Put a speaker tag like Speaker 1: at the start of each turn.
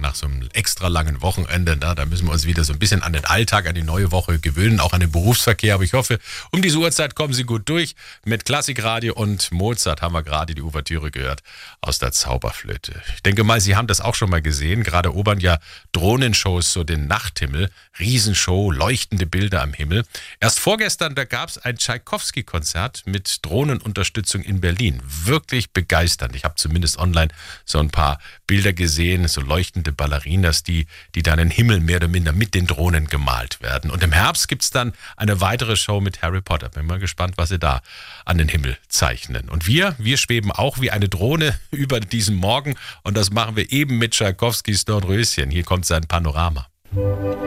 Speaker 1: nach so einem extra langen Wochenende. Da müssen wir uns wieder so ein bisschen an den Alltag, an die neue Woche gewöhnen, auch an den Berufsverkehr. Aber ich hoffe, um diese Uhrzeit kommen Sie gut durch. Mit Klassikradio und Mozart haben wir gerade die Ouvertüre gehört aus der Zauberflöte. Ich denke mal, Sie haben das auch schon mal gesehen. Gerade erobern ja Drohnenshows so den Nachthimmel. Riesenshow, leuchtende Bilder am Himmel. Erst vorgestern, da gab es ein Tschaikowski-Konzert mit Drohnenunterstützung in Berlin. Wirklich begeisternd. Ich habe zumindest online so ein paar Bilder gesehen, so leuchtende Ballerinas, die dann den Himmel mehr oder minder mit den Drohnen gemalt werden. Und im Herbst gibt es dann eine weitere Show mit Harry Potter. Bin mal gespannt, was sie da an den Himmel zeichnen. Und wir schweben auch wie eine Drohne über diesen Morgen. Und das machen wir eben mit Tschaikowskis Dornröschen. Hier kommt sein Panorama.